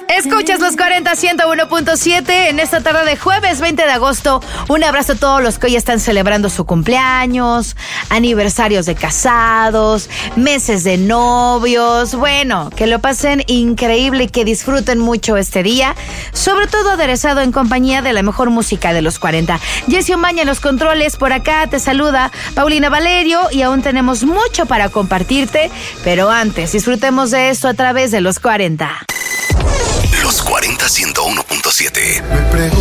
Escuchas los 40 101.7 en esta tarde de jueves 20 de agosto. Un abrazo a todos los que hoy están celebrando su cumpleaños, aniversarios de casados, meses de novios. Bueno, que lo pasen increíble y que disfruten mucho este día, sobre todo aderezado en compañía de la mejor música de los 40. Jessy Omaña en los controles, por acá te saluda Paulina Valerio y aún tenemos mucho para compartirte, pero antes disfrutemos de esto a través de los 40. Los 40 101.7.